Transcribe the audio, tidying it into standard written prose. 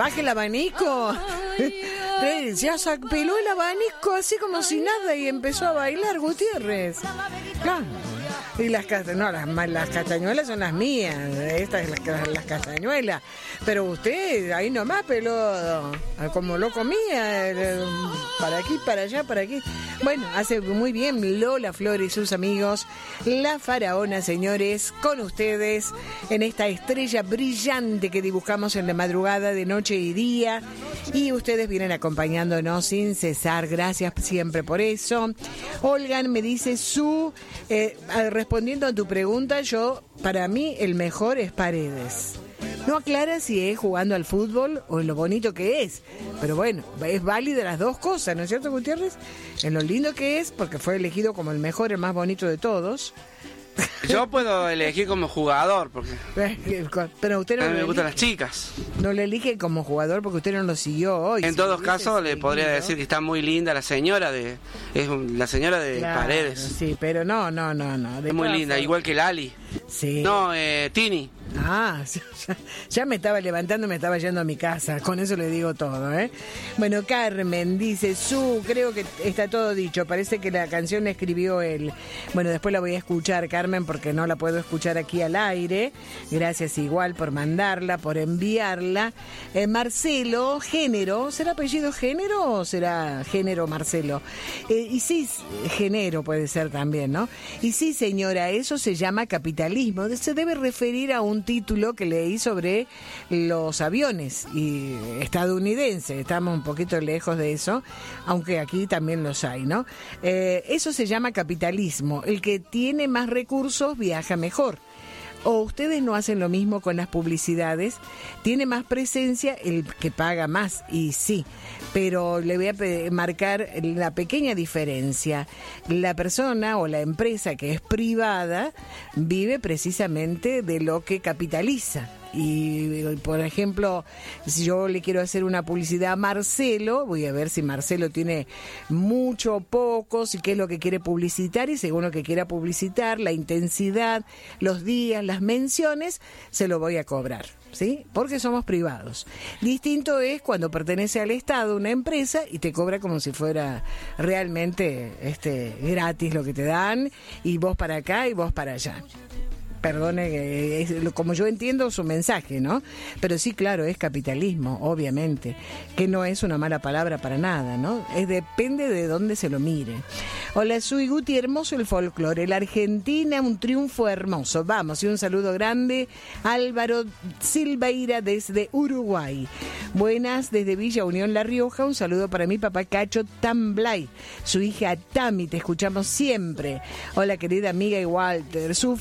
baje el abanico. Ya peló el abanico así como si nada y empezó a bailar Gutiérrez. Claro. Y las castañuelas son las mías, estas las castañuelas. Pero usted ahí nomás peló como lo comía, para aquí, para allá, para aquí. Bueno, hace muy bien Lola Flores y sus amigos, La Faraona, señores, con ustedes en esta estrella brillante que dibujamos en la madrugada de noche y día. Y ustedes vienen acompañándonos sin cesar, gracias siempre por eso. Olgan me dice respondiendo a tu pregunta, para mí el mejor es Paredes. No aclara si es jugando al fútbol o en lo bonito que es. Pero bueno, es válida las dos cosas, ¿no es cierto, Gutiérrez? En lo lindo que es, porque fue elegido como el mejor, el más bonito de todos. Yo puedo elegir como jugador, porque pero usted no me gustan las chicas. No le elige como jugador porque usted no lo siguió hoy. En todos casos le podría decir que está muy linda la señora la señora de claro, Paredes. Sí, pero no. Es muy linda, igual que Lali. Sí. No, Tini. Ya me estaba levantando, me estaba yendo a mi casa. Con eso le digo todo, ¿eh? Bueno, Carmen dice, creo que está todo dicho. Parece que la canción la escribió él. Bueno, después la voy a escuchar, Carmen, porque no la puedo escuchar aquí al aire. Gracias igual por mandarla, por enviarla. Marcelo, Género. ¿Será apellido Género o será Género Marcelo? Y sí, Género puede ser también, ¿no? Y sí, señora, eso se llama capitalismo. Se debe referir a un título que leí sobre los aviones y estadounidenses. Estamos un poquito lejos de eso, aunque aquí también los hay, ¿no? Eso se llama capitalismo. El que tiene más recursos viaja mejor. O ustedes no hacen lo mismo con las publicidades, tiene más presencia el que paga más, y sí, pero le voy a marcar la pequeña diferencia. La persona o la empresa que es privada vive precisamente de lo que capitaliza. Y por ejemplo, si yo le quiero hacer una publicidad a Marcelo, voy a ver si Marcelo tiene mucho o poco, si qué es lo que quiere publicitar, y según lo que quiera publicitar, la intensidad, los días, las menciones, se lo voy a cobrar, ¿sí? Porque somos privados. Distinto es cuando pertenece al Estado una empresa y te cobra como si fuera realmente gratis lo que te dan, y vos para acá y vos para allá. Perdone, como yo entiendo su mensaje, ¿no? Pero sí, claro, es capitalismo, obviamente, que no es una mala palabra para nada, ¿no? Depende de dónde se lo mire. Hola, soy Guti, hermoso el folclore, la Argentina, un triunfo hermoso. Vamos, y un saludo grande, Álvaro Silveira desde Uruguay. Buenas, desde Villa Unión, La Rioja, un saludo para mi papá Cacho Tamblay, su hija Tami, te escuchamos siempre. Hola, querida amiga y Walter, su